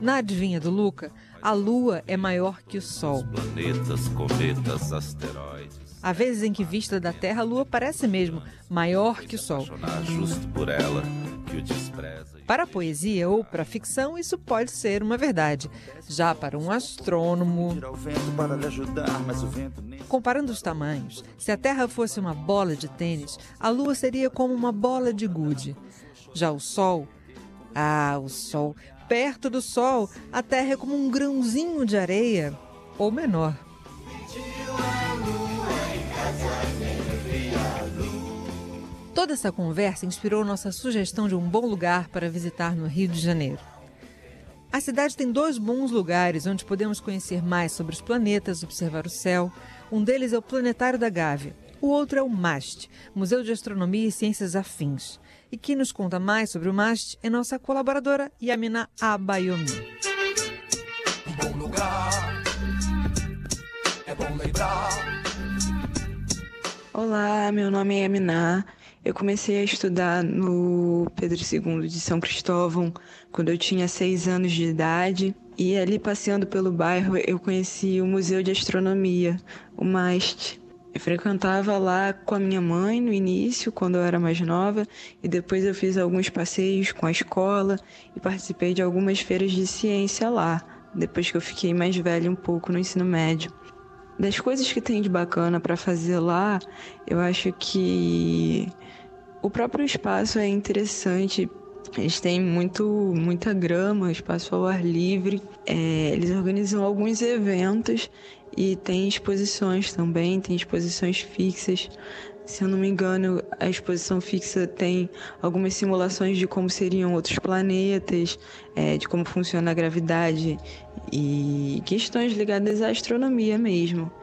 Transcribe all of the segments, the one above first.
Na adivinha do Luca, a Lua é maior que o Sol. Planetas, cometas, asteroides. Há vezes em que, vista da Terra, a Lua parece mesmo maior que o Sol. Justo por ela, que o despreza. Para a poesia ou para a ficção, isso pode ser uma verdade. Já para um astrônomo, comparando os tamanhos, se a Terra fosse uma bola de tênis, a Lua seria como uma bola de gude. Já o Sol, o Sol, perto do Sol, a Terra é como um grãozinho de areia, ou menor. Toda essa conversa inspirou nossa sugestão de um bom lugar para visitar no Rio de Janeiro. A cidade tem 2 bons lugares onde podemos conhecer mais sobre os planetas, observar o céu. Um deles é o Planetário da Gávea. O outro é o MAST, Museu de Astronomia e Ciências Afins. E quem nos conta mais sobre o MAST é nossa colaboradora Yamina Abayomi. Um bom lugar, é bom lembrar. Olá, meu nome é Yamina. Eu comecei a estudar no Pedro II de São Cristóvão quando eu tinha 6 anos de idade. E ali, passeando pelo bairro, eu conheci o Museu de Astronomia, o MAST. Eu frequentava lá com a minha mãe no início, quando eu era mais nova, e depois eu fiz alguns passeios com a escola e participei de algumas feiras de ciência lá, depois que eu fiquei mais velha um pouco no ensino médio. Das coisas que tem de bacana para fazer lá, eu acho que o próprio espaço é interessante. Eles têm muita grama, espaço ao ar livre. Eles organizam alguns eventos e tem exposições também, tem exposições fixas. Se eu não me engano, a exposição fixa tem algumas simulações de como seriam outros planetas, de como funciona a gravidade e questões ligadas à astronomia mesmo.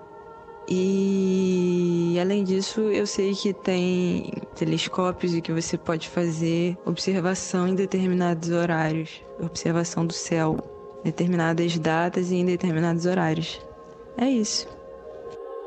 E, além disso, eu sei que tem telescópios e que você pode fazer observação em determinados horários, observação do céu, em determinadas datas e em determinados horários. É isso.